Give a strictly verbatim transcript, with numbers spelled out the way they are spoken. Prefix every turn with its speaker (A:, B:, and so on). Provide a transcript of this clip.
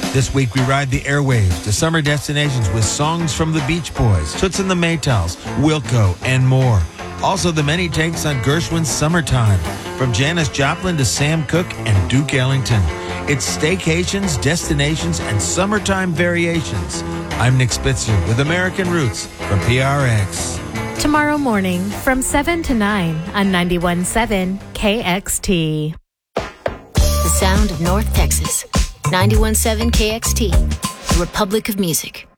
A: This week we ride the airwaves to summer destinations with songs from the Beach Boys, Toots and the Maytals, Wilco, and more. Also the many takes on Gershwin's Summertime, from Janis Joplin to Sam Cooke and Duke Ellington. It's staycations, destinations, and summertime variations. I'm Nick Spitzer with American Roots from P R X.
B: Tomorrow morning from seven to nine on ninety-one point seven K X T.
C: The sound of North Texas. ninety-one point seven K X T, the Republic of Music.